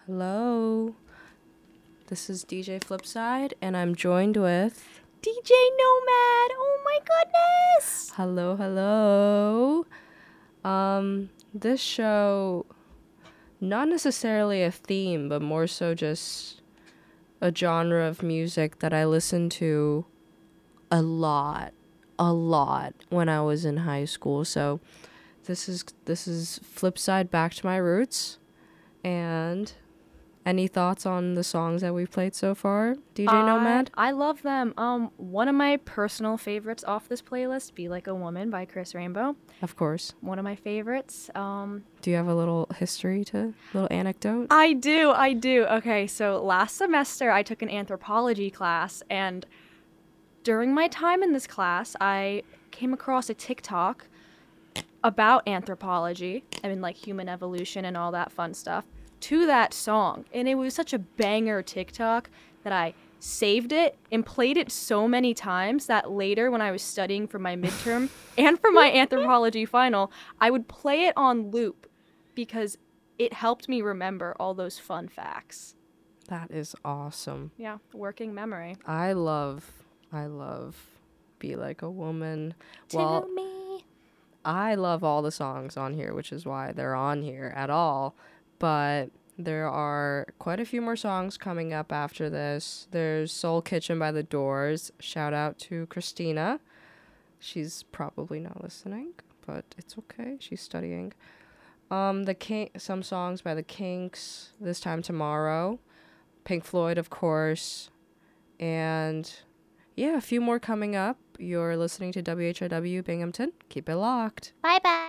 Hello. This is DJ Flipside, and I'm joined with DJ Nomad. Oh my goodness. hello. This show, not necessarily a theme, but more so just a genre of music that I listened to a lot when I was in high school. So this is Flipside, back to my roots. And any thoughts on the songs that we've played so far, DJ Nomad? I love them. One of my personal favorites off this playlist, "Be Like a Woman" by Chris Rainbow. Of course. One of my favorites. Do you have a little little anecdote? I do. Okay, so last semester I took an anthropology class, and during my time in this class, I came across a TikTok about anthropology, like human evolution and all that fun stuff, to that song. And it was such a banger TikTok that I saved it and played it so many times that later, when I was studying for my midterm and for my anthropology final, I would play it on loop because it helped me remember all those fun facts. That is awesome. Yeah, working memory. I love Be Like a Woman. To me. I love all the songs on here, which is why they're on here at all. But there are quite a few more songs coming up after this. There's Soul Kitchen by The Doors. Shout out to Christina. She's probably not listening, but it's okay. She's studying. Some songs by The Kinks. This Time Tomorrow. Pink Floyd, of course. And yeah, a few more coming up. You're listening to WHIW Binghamton. Keep it locked. Bye-bye.